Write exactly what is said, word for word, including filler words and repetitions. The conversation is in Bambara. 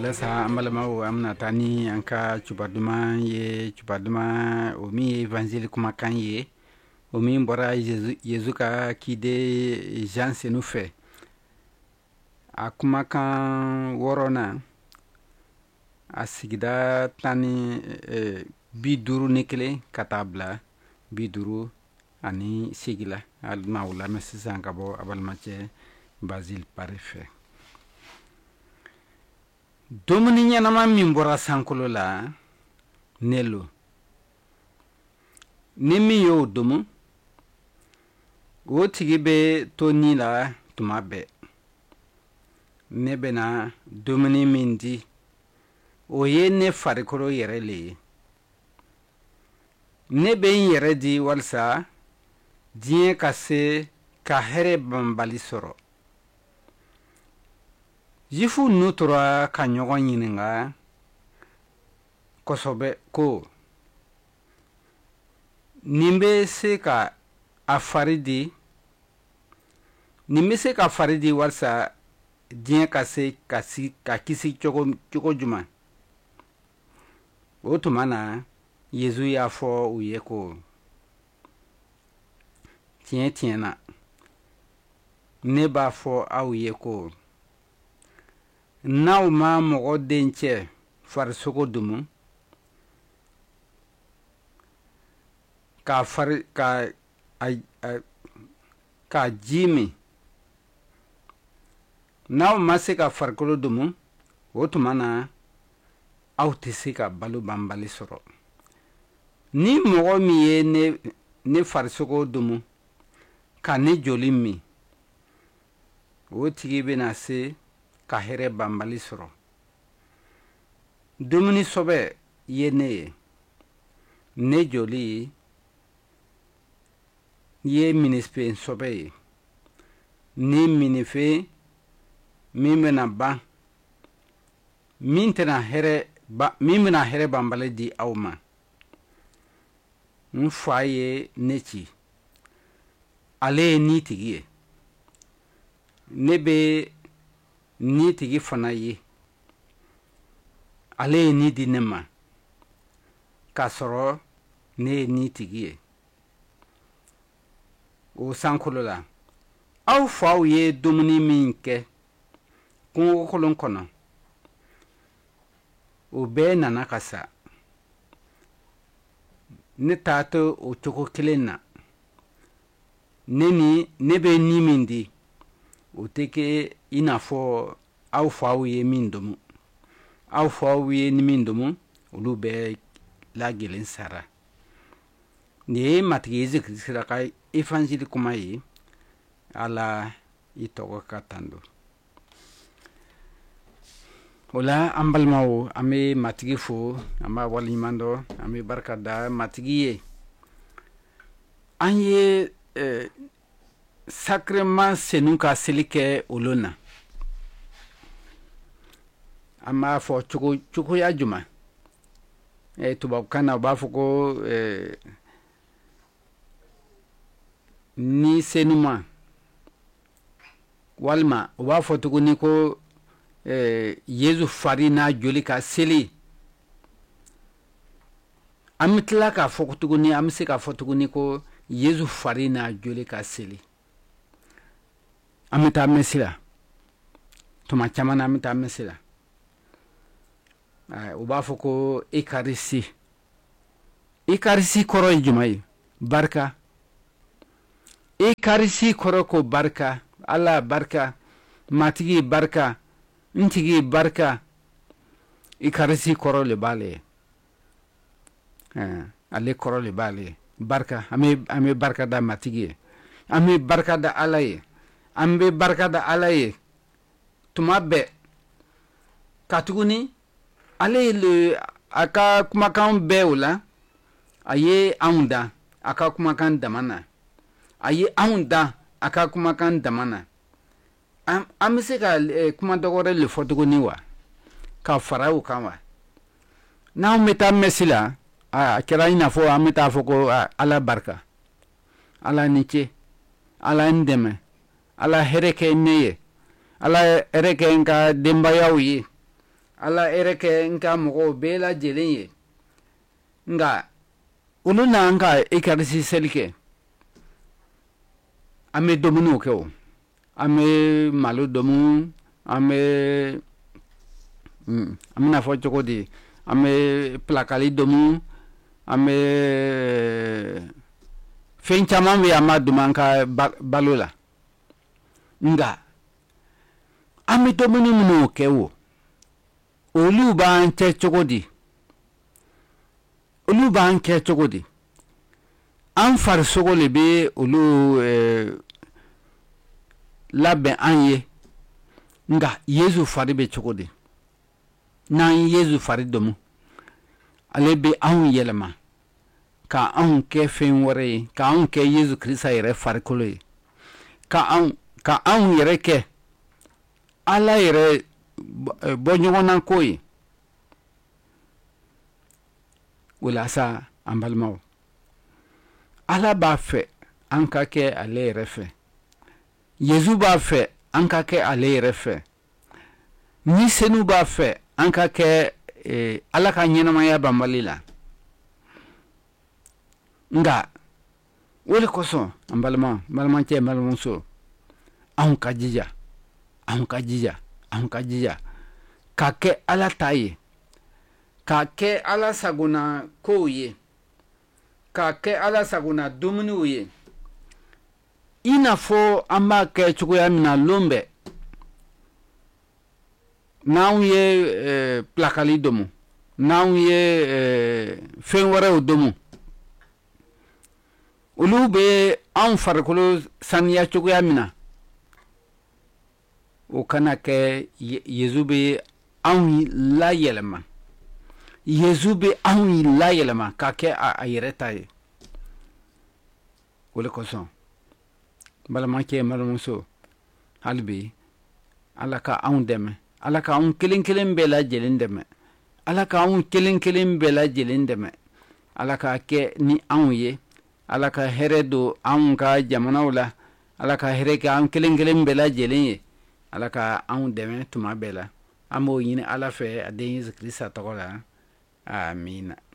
Olasa ambalama o amna tani anka chubaduma ye chubaduma o mi évangile kumakan ye o mi bora Yezu, Yezu ka kide Jean se nous fait a kumakan worona a sigida tani eh, bi duru ni kelen ka taa bila bi duru ani sigila alma wula mɛ sisan ka bɔ a balimacɛ Basile Pare fɛ. Domuni ɲɛnama min bɔra sankolo la ne lo ni min y'o domu o tigi bɛ to ni la tuma bɛɛ ne bɛna domuni min di o ye ne farikolo yɛrɛ le ye ne bɛ n yɛrɛ di walisa diɲɛ ka se ka hɛrɛ banbali sɔrɔ. Jifu nu tora ka ɲɔgɔn ɲininka kosɔbɛ ko nin bɛ se ka a fari di nin bɛ se ka fari di walisa diɲɛ ka se ka si ka kisi cogo cogo juman. O tuma na Yezu y'a fɔ u ye ko tiɲɛ tiɲɛ na ne b'a fɔ aw ye ko n'aw ma mɔgɔ den cɛ farisogo domu k'a fari ka a, a, k'a ji min n'aw ma se ka farikolo domu o tuma na aw tɛ se ka balo banbali sɔrɔ. Ni mɔgɔ min ye ne, ne farisogo domu ka ne joli min o tigi bɛna se ka hɛrɛ banbali sɔrɔ. Dumuni sɔbɛ ye ne ye ne joli ye minifen sɔbɛ ye ni minifen min bɛna ban min tɛna hɛrɛ ba min bɛna hɛrɛ banbali di aw ma. N fa ye ne ci ale ye ni tigi ye ne bɛ ni tigi fana ye ale ye ni di ne ma k'a sɔrɔ ne ye ni tigi ye. O sankolo la aw faw ye dumuni min kɛ kungo kolon kɔnɔ o bɛɛ nana ka sa ne taa to o cogo kelen na ne ni ne bɛ ni min di o tɛ kɛ i n'a fɔ aw faw ye min domu aw faw ye ni min domu olu bɛɛ lagɛlɛn sara. Nin ye matigi Yezu Kirista ka évangile kuma ye Ala i tɔgɔ ka tan don. O la an balimaw an bɛ matigi fo an b'a waleɲuman dɔn an bɛ barika da matigi ye an ye eh, sacrement senu ka seli kɛ olu na an b'a fɔ cogo cogoya juman eh, tubabukan na u b'a fɔ ko eh, ni senuma walima u b'a fɔ tuguni ko eh, Yezu fari n'a joli ka seli an bɛ tila k'a fɔ tuguni an bɛ se k'a fɔ tuguni ko Yezu fari n'a joli ka seli an bɛ taa mɛsi la tuma caman na an bɛ taa mɛsi la u b'a fɔ ko ekarisi ekarisi kɔrɔ ye jumɛn ye barika ekarisi kɔrɔ ko barika Ala barika matigi barika ntigi barika ekarisi kɔrɔ le b'ale ye ale kɔrɔ le b'ale ye barika an bɛ an bɛ barika da matigi ye an bɛ barika da Ala ye an bɛ barika da Ala ye tuma bɛɛ ka tuguni ale ye a ka kumakan bɛɛ o la a ye anw dan a ka kumakan dama na a ye anw dan a ka kumakan dama na an bɛ se ka kuma dɔ wɛrɛ le fɔ tuguni wa ka fara o kan wa n'anw bɛ taa mɛsi la a kɛra i n'a fɔ an bɛ taa fɔ ko Ala barika Ala ni ce Ala n dɛmɛ Ala hɛrɛ kɛ ne ye Ala hɛrɛ kɛ n ka denbayaw ye ala hɛrɛ kɛ n ka mɔgɔw bɛɛ lajɛlen ye. Nka olu n'an ka ekarisi seli kɛ, an bɛ dumuniw kɛ o, an bɛ malo domu, an bɛ an bɛna fɔ cogo di, an bɛ pilakali domu, an bɛ fɛn caman bɛ an b'a domu an ka balo la. Nka an bɛ dumuni minnu kɛ o, olu b'an kɛ cogo di? Olu b'an kɛ cogo di? An farisogo le bɛ olu eh, labɛn an ye. Nka Yesu fari bɛ cogo di? N'an ye Yesu fari domu, ale bɛ anw yɛlɛma ka anw kɛ fɛn wɛrɛ ye, ka anw kɛ Yesu Kirisa yɛrɛ farikolo ye, ka anw ka anw yɛrɛ kɛ Ala yɛrɛ bɔɲɔgɔnna ko ye. O la sa an balimaw, Ala b'a fɛ an ka kɛ ale yɛrɛ fɛ, Yesu b'a fɛ an ka kɛ ale yɛrɛ fɛ, misɛnninw b'a fɛ an ka kɛ eh, Ala ka ɲɛnamaya banbali la. Nka o de kosɔn an balima balimacɛ balimamuso, anw ka jija anw ka jija anw ka jija ka kɛ Ala ta ye, ka kɛ Ala sagona kow ye, ka kɛ Ala sagona dumuniw ye, i n'a fɔ an b'a kɛ cogoya min na lon bɛɛ. N'anw ye eh, pilakali domu, n'anw ye eh, fɛn wɛrɛw domu, olu bɛ anw farikolo saniya cogoya min na, o kana kɛ Yesu bɛ anw layɛlɛma. Yesu bɛ anw layɛlɛma ka kɛ a yɛrɛ ta ye. O de kosɔn balimacɛ balimamuso, hali bi Ala ka anw dɛmɛ, Ala ka anw kelen kelen bɛɛ lajɛlen dɛmɛ, Ala ka anw kelen kelen bɛɛ lajɛlen dɛmɛ, Ala ka kɛ ni anw ye, Ala ka hɛrɛ don anw ka jamanaw la, Ala ka hɛrɛ kɛ anw kelen kelen bɛɛ lajɛlen ye, Ala ka anw dɛmɛ tuma bɛɛ la. An b'o ɲini Ala fɛ a den Yesu Kirisa tɔgɔ la. Amina.